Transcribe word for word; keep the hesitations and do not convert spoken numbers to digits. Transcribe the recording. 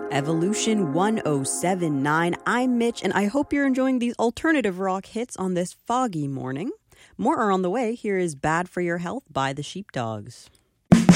Evolution one oh seven nine. I'm Mitch, and I hope you're enjoying these alternative rock hits on this foggy morning. More are on the way. Here is Bad for Your Health by the Sheepdogs.